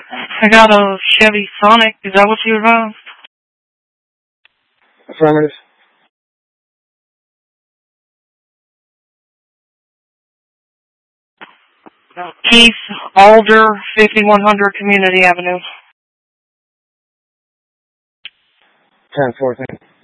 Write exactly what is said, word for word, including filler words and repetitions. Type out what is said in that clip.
I got a Chevy Sonic. Is that what you advised? Affirmative. Keith Alder, fifty-one hundred Community Avenue. ten fourteen.